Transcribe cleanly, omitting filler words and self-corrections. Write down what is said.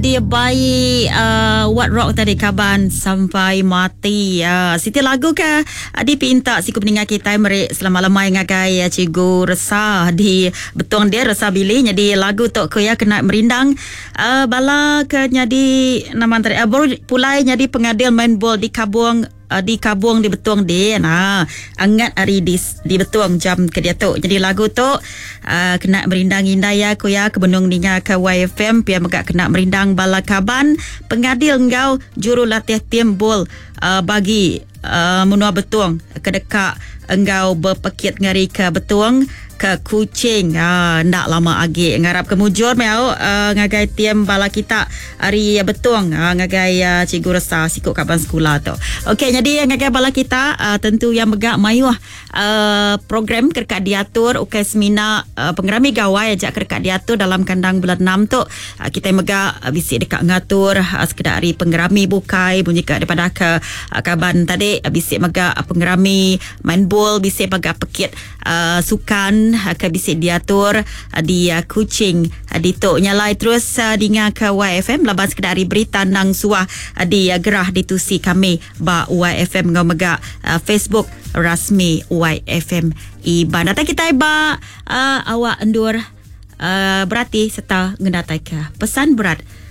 dia bayi What Rock tadi kaban sampai mati. Siti lagu ke dipinta si peningat kita merik selama-lama ngagai cikgu resah di betung dia resah bilih jadi lagu tok ke ya kena merindang bala ke jadi nama tadi baru pulai jadi pengadil main bol di Kabuang di betung dia angat hari di betung jam ke dia tu jadi lagu tu kena merindang indah ya ku ya kebenung ninga ke YFM pia megak kena merindang bala kaban pengadil engkau juru latih tim bol bagi menua betung kedekak engkau berpekit ngari ke betung ke Kuching ndak lama lagi ngarap kemujur mau ngagai tim bala kita hari betung ngagai cikgu resah sikut kaban sekolah tu. Okey jadi ngagai bala kita tentu yang megak mayuh program kerkat diatur ukai semina pengerami gawai ajak kerkat diatur dalam kandang bulan 6 tu kita megak bisik dekat ngatur sekedar hari pengerami bukai bunyi ke daripada ke kaban tadi bisik megak pengerami main bol bisik megak pekit sukan ke bisik diatur di Kuching di tok nyalai terus dengar ke YFM laban sekedar berita nang suah di gerah ditusi kami ba YFM ngau megak Facebook rasmi YFM Iban datang kita iba awak endur berarti serta ngendatai ke pesan berat